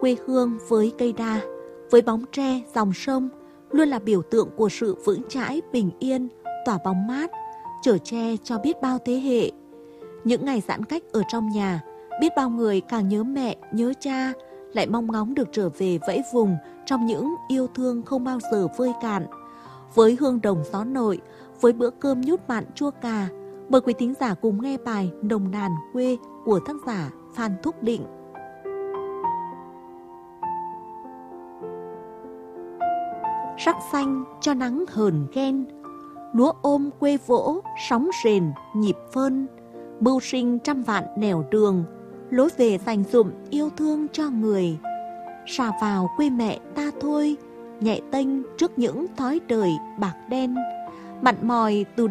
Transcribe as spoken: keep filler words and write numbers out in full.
Quê hương với cây đa, với bóng tre, dòng sông luôn là biểu tượng của sự vững chãi, bình yên, tỏa bóng mát, chở che cho biết bao thế hệ. Những ngày giãn cách ở trong nhà, biết bao người càng nhớ mẹ, nhớ cha, lại mong ngóng được trở về vẫy vùng trong những yêu thương không bao giờ vơi cạn. Với hương đồng gió nội, với bữa cơm nhút mặn chua cà, mời quý thính giả cùng nghe bài Nồng nàn quê của tác giả Phan Thúc Định. Sắc xanh cho nắng hờn ghen, lúa ôm quê vỗ, sóng rền, nhịp phơn, mưu sinh trăm vạn nẻo đường, lối về dành dụm yêu thương cho người. Xà vào quê mẹ ta thôi, nhẹ tênh trước những thói đời bạc đen, mặn mòi từ